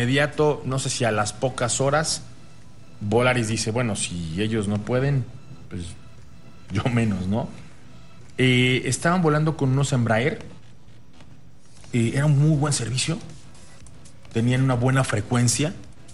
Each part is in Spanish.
inmediato, no sé si a las pocas horas, Volaris dice, bueno, si ellos no pueden, pues yo menos, ¿no? Estaban volando con unos Embraer, era un muy buen servicio, tenían una buena frecuencia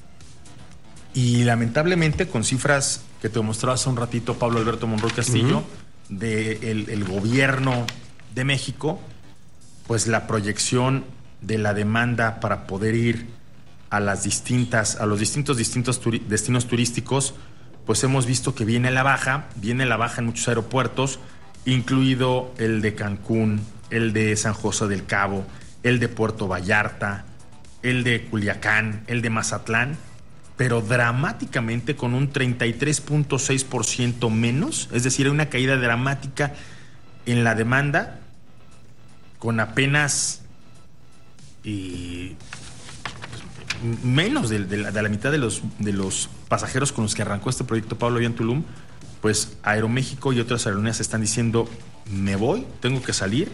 y lamentablemente con cifras que te mostraba hace un ratito Pablo Alberto Monroy Castillo, del gobierno de México, pues la proyección de la demanda para poder ir a los distintos destinos turísticos, pues hemos visto que viene la baja en muchos aeropuertos, incluido el de Cancún, el de San José del Cabo, el de Puerto Vallarta, el de Culiacán, el de Mazatlán, pero dramáticamente con un 33.6% menos, es decir, hay una caída dramática en la demanda, con apenas menos de la mitad de los pasajeros con los que arrancó este proyecto Pablo allá en Tulum. Pues Aeroméxico y otras aerolíneas están diciendo, me voy, tengo que salir,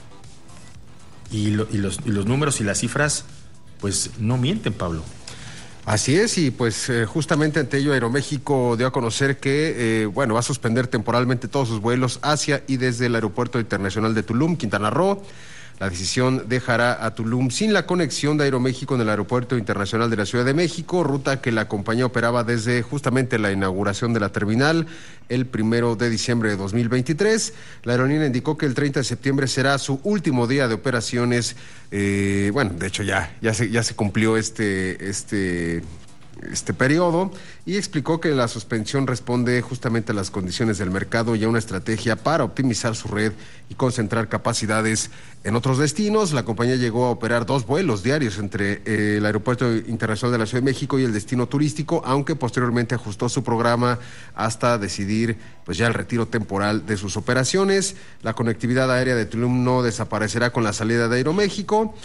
y los números y las cifras pues no mienten, Pablo. Así es, y pues justamente ante ello Aeroméxico dio a conocer que va a suspender temporalmente todos sus vuelos hacia y desde el Aeropuerto Internacional de Tulum, Quintana Roo. La decisión dejará a Tulum sin la conexión de Aeroméxico en el Aeropuerto Internacional de la Ciudad de México, ruta que la compañía operaba desde justamente la inauguración de la terminal el 1 de diciembre de 2023. La aerolínea indicó que el 30 de septiembre será su último día de operaciones. De hecho ya se cumplió este periodo, y explicó que la suspensión responde justamente a las condiciones del mercado y a una estrategia para optimizar su red y concentrar capacidades en otros destinos. La compañía llegó a operar 2 vuelos diarios entre el Aeropuerto Internacional de la Ciudad de México y el destino turístico, aunque posteriormente ajustó su programa hasta decidir pues ya el retiro temporal de sus operaciones. La conectividad aérea de Tulum no desaparecerá con la salida de Aeroméxico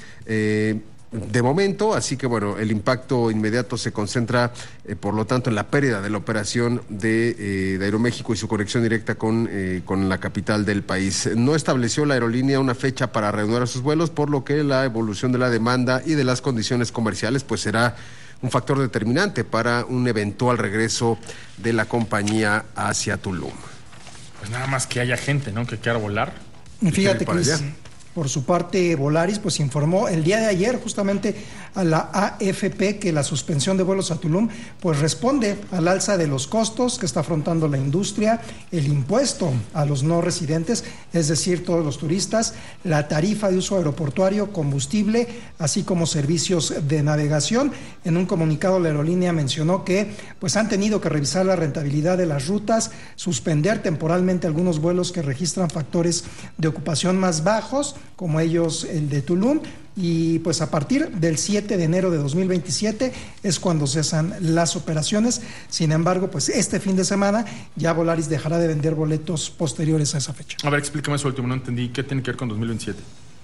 de momento, así que el impacto inmediato se concentra, por lo tanto, en la pérdida de la operación de Aeroméxico y su conexión directa con la capital del país. No estableció la aerolínea una fecha para reanudar sus vuelos, por lo que la evolución de la demanda y de las condiciones comerciales pues será un factor determinante para un eventual regreso de la compañía hacia Tulum. Pues nada más que haya gente, ¿no?, que quiera volar. Fíjate que por su parte, Volaris pues informó el día de ayer justamente a la AFP que la suspensión de vuelos a Tulum pues responde al alza de los costos que está afrontando la industria, el impuesto a los no residentes, es decir, todos los turistas, la tarifa de uso aeroportuario, combustible, así como servicios de navegación. En un comunicado la aerolínea mencionó que pues han tenido que revisar la rentabilidad de las rutas, suspender temporalmente algunos vuelos que registran factores de ocupación más bajos, como ellos el de Tulum, y pues a partir del 7 de enero de 2027 es cuando cesan las operaciones. Sin embargo, pues este fin de semana ya Volaris dejará de vender boletos posteriores a esa fecha. A ver, explícame eso último, no entendí. ¿Qué tiene que ver con 2027?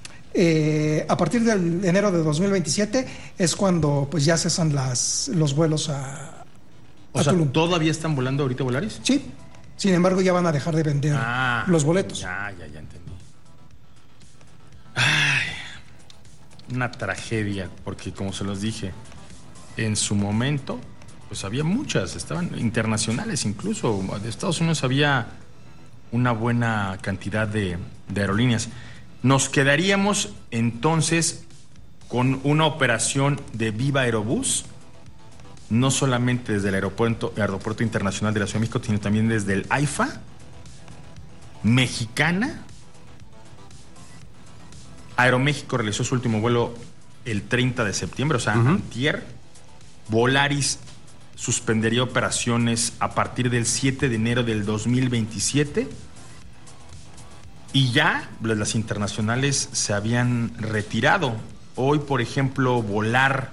A partir del enero de 2027 es cuando pues ya cesan los vuelos a Tulum. ¿Todavía están volando ahorita Volaris? Sí, sin embargo ya van a dejar de vender los boletos. Ya entendí. Ay, una tragedia, porque como se los dije, en su momento, pues había muchas, estaban internacionales incluso, de Estados Unidos había una buena cantidad de aerolíneas. Nos quedaríamos entonces con una operación de Viva Aerobús, no solamente desde el Aeropuerto Internacional de la Ciudad de México, sino también desde el AIFA, Mexicana. Aeroméxico realizó su último vuelo el 30 de septiembre, o sea, antier. Volaris suspendería operaciones a partir del 7 de enero del 2027. Y ya las internacionales se habían retirado. Hoy, por ejemplo, volar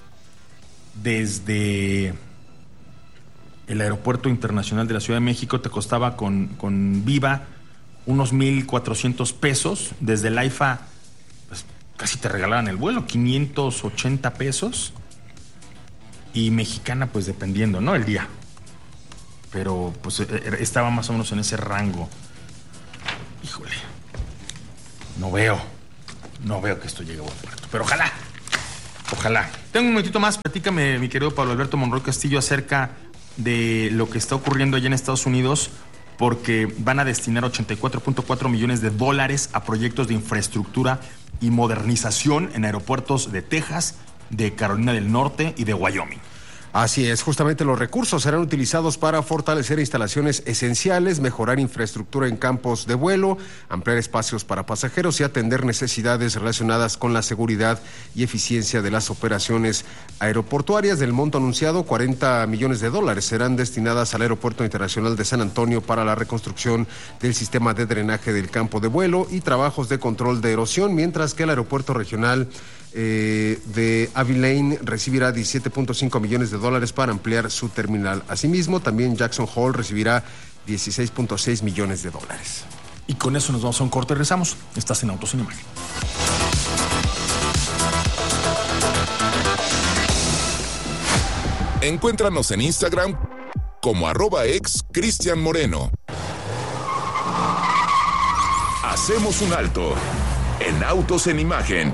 desde el Aeropuerto Internacional de la Ciudad de México te costaba con Viva unos 1,400 pesos. Desde el AIFA casi te regalaban el vuelo, 580 pesos. Y Mexicana, pues dependiendo, ¿no?, el día. Pero pues estaba más o menos en ese rango. Híjole, no veo que esto llegue a buen puerto. Pero ojalá Ojalá. Tengo un momentito más. Platícame, mi querido Pablo Alberto Monroy Castillo, acerca de lo que está ocurriendo allá en Estados Unidos, porque van a destinar $84.4 millones a proyectos de infraestructura y modernización en aeropuertos de Texas, de Carolina del Norte y de Wyoming. Así es, justamente los recursos serán utilizados para fortalecer instalaciones esenciales, mejorar infraestructura en campos de vuelo, ampliar espacios para pasajeros y atender necesidades relacionadas con la seguridad y eficiencia de las operaciones aeroportuarias. Del monto anunciado, $40 millones serán destinadas al Aeropuerto Internacional de San Antonio para la reconstrucción del sistema de drenaje del campo de vuelo y trabajos de control de erosión, mientras que el Aeropuerto Regional de Abilene recibirá $17.5 millones para ampliar su terminal. Asimismo, también Jackson Hole recibirá $16.6 millones. Y con eso nos vamos a un corte y regresamos. Estás en Autos en Imagen. Encuéntranos en Instagram como @ex_Cristian_Moreno. Hacemos un alto en Autos en Imagen.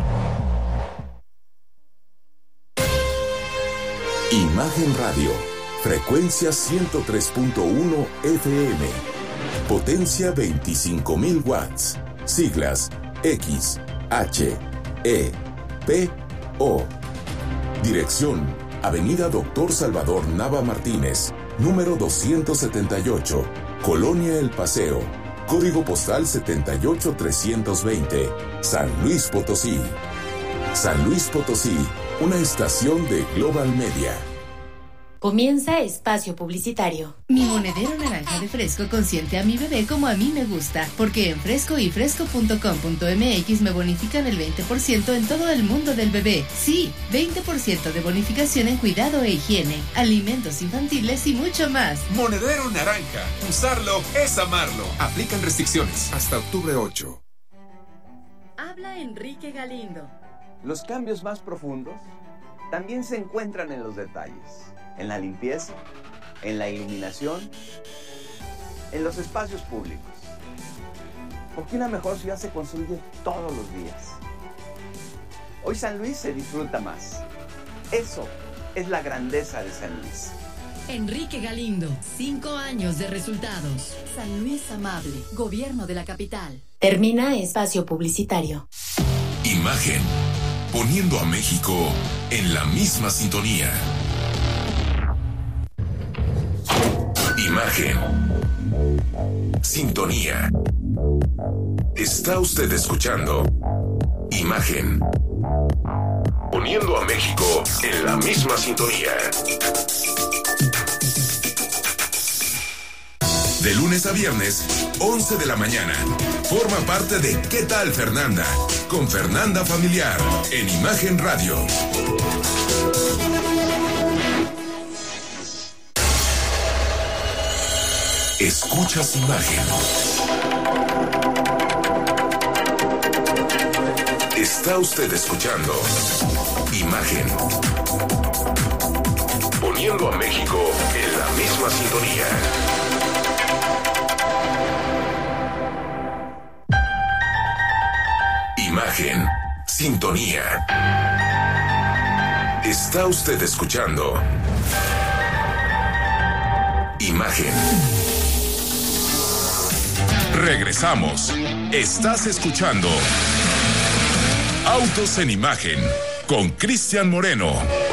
Imagen Radio, frecuencia 103.1 FM, potencia 25.000 watts, siglas X, H, E, P, O. Dirección, Avenida Dr. Salvador Nava Martínez, número 278, Colonia El Paseo, código postal 78320, San Luis Potosí. San Luis Potosí, una estación de Global Media. Comienza espacio publicitario. Mi monedero naranja de Fresco consiente a mi bebé como a mí me gusta, porque en Fresco y Fresco.com.mx me bonifican el 20% en todo el mundo del bebé. Sí, 20% de bonificación en cuidado e higiene, alimentos infantiles y mucho más. Monedero naranja. Usarlo es amarlo. Aplican restricciones hasta octubre 8. Habla Enrique Galindo. Los cambios más profundos también se encuentran en los detalles, en la limpieza, en la iluminación, en los espacios públicos. Porque una mejor ciudad se construye todos los días. Hoy San Luis se disfruta más. Eso es la grandeza de San Luis. Enrique Galindo, 5 años de resultados. San Luis amable, gobierno de la capital. Termina espacio publicitario. Imagen, poniendo a México en la misma sintonía. Imagen, sintonía. Está usted escuchando Imagen, poniendo a México en la misma sintonía. De lunes a viernes, 11 de la mañana. Forma parte de ¿Qué tal, Fernanda? Con Fernanda Familiar, en Imagen Radio. Escuchas Imagen. Está usted escuchando Imagen, poniendo a México en la misma sintonía. Imagen, sintonía. Está usted escuchando Imagen. Regresamos. Estás escuchando Autos en Imagen con Cristian Moreno.